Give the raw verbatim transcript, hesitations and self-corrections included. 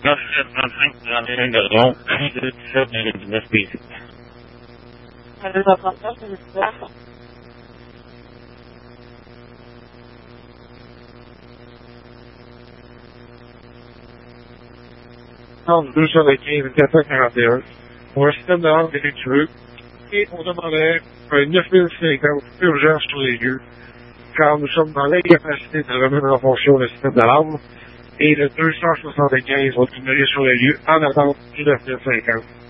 neuf sept trente-cinq, trente et un de long, un deux dix-sept, un dix-neuf P C. un deux trente-neuf, un dix-neuf. trente-deux sur le quinze, quatre cent quarante et un. Pour un système de vente défectueux. Et on demandait un neuf mille cinquante urgence sur les lieux, car nous sommes dans l'incapacité de remettre en fonction le système d'alarme. Et le deux cent soixante-quinze va demeurer sur les lieux en attente du neuf mille cinquante.